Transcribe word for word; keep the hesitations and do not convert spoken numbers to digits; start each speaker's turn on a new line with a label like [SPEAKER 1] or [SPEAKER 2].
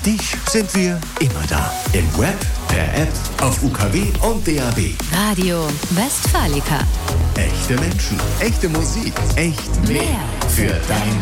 [SPEAKER 1] dich sind wir immer da. Im Web, per App, auf U K W und D A B.
[SPEAKER 2] Radio Westfalica.
[SPEAKER 1] Echte Menschen, echte Musik, echt mehr, mehr für dein